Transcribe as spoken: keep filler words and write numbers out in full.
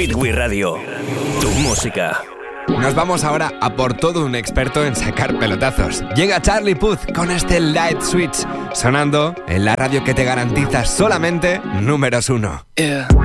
Hit We Radio. Tu música. Nos vamos ahora a por todo un experto en sacar pelotazos. Llega Charlie Puth con este Light Switch, sonando en la radio que te garantiza solamente números uno. Yeah.